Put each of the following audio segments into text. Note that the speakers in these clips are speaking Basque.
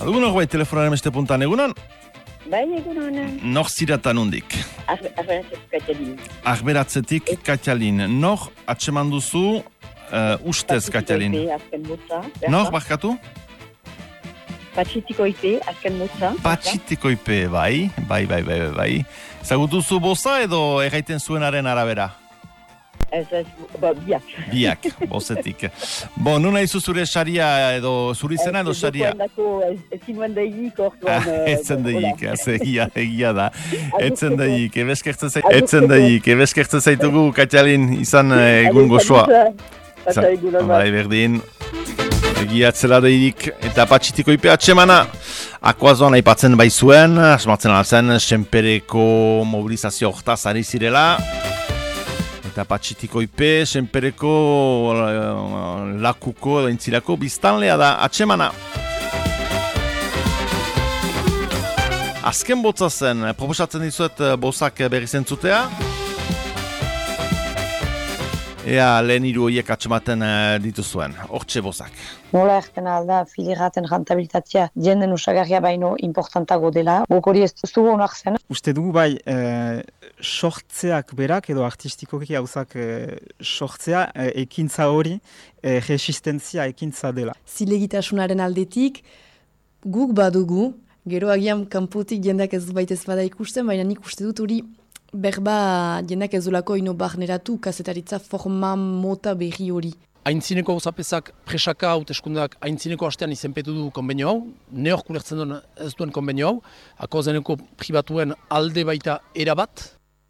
Badugu norbait telefonaren beste puntan egunon? Bai, egunon. Nor ziratan undik? Arberatzetik Katalin. Arberatzetik Katalin. Nor atseman duzu ustez Katalin? Azken motza. Nor, barkatu? Patxitikoipe, azken motza. Patxitikoipe, bai. Zagutuzu boza edo erraiten zuenaren arabera? Ez, biak. Biak, bozetik. Nuna izu zure saria edo zuri zena edo saria? Ezin nuen daigik orduan. Etzen daigik, egia da. Etzen daigik, ebeskertzen zaitugu, Katalin, izan egun gozoa. Bai, berdin. Egia atzela daidik eta patxitikoipe atsemana. Akuazoan aipatzen bai zuen, asmatzen alzen, senpereko mobilizazio hortaz ari zirela. Eta patxitikoipe, senpereko lakuko edo intzilako biztanlea da atsemana. Azken botza zen, proposatzen dizuet bozak berri zentzutea. Ea lehen hiru horiek atsematen dituzuen, hortxe bozak. Nola erten alda filigraten rentabilitatea jenden usagarria baino importantago dela, guk hori ez duzu honak zen. Uste dugu bai, sortzeak berak edo artistikoki gauzak sortzea ekintza hori, resistentzia ekintza dela. Zilegitasunaren aldetik guk badugu, gero agian kanpotik jendeak ez baitez bada ikusten, baina nik uste dut hori berba jendeak ez dolako ino barneratu kazetaritza forma mota berri hori. Aintzineko gauzapezak presaka hauteskundak aintzineko hastean izenpetu du konbenio hau, neok ulertzen duen ez duen konbenio hau, akozeneko pribatuen alde baita erabat.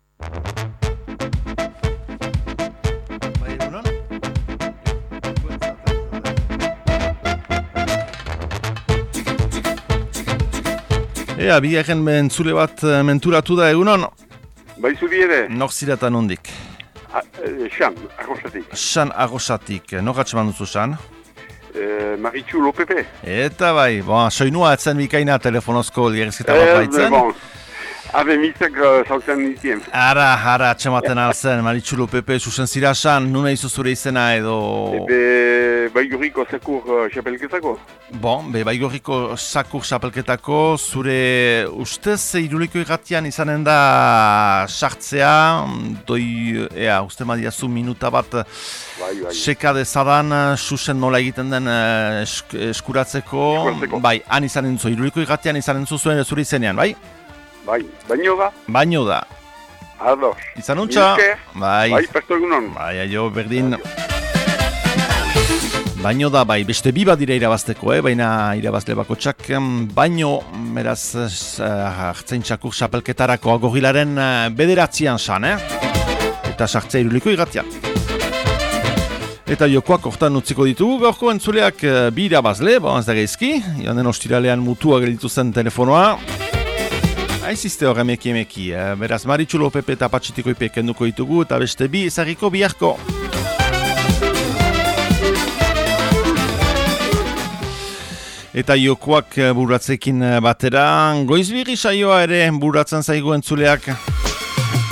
Bigarren mentzule bat menturatu da egunon? Bai zuri ere? Nor ziratan undik? Xan, Arrosatik. Xan, Arrosatik. Nor atseman duzu, Xan? Maritxu Lopepe. Eta bai, soinua etzen bikaina telefonozko ligerizketa bat baitzen. Habe mitzak zautzen nitien. Ara, atsematen alzen, Maritxu Lopepe, susen zira, Xan, nuna izu zure izena edo... Baigorriko sakur xapelketako. Baigorriko sakur xapelketako, zure ustez iruliko irratian izanen da sartzea, uste madiazu minuta bat seka dezadan, susen nola egiten den eskuratzeko. Bai, han izanen zu, iruliko irratian izanen zuen zure izenean, bai? Bai, baino da. Baino da. Ados. Izan untxa? Bai, pasto egunon. Bai, aio, berdin. Baino da, bai, beste bi bat dira irabazteko, baina irabazle bakotxak baino, meraz, hartzein txakur xapelketarako agorrilaren bederatzean san, eta sartzea iruliko irratian. Eta jokoak hortan utziko ditugu, gaurko entzuleak bi irabazle, ez da geizki, joan den ostiralean mutua gelditu zen telefonoa. Aizizte hor emeki, beraz Maritxu Lopepe eta Patxitikoipe kenduko ditugu, eta beste bi ezagiko biharko. Eta jokoak burratzekin batera, goizbirri saioa ere burratzen zaigu entzuleak.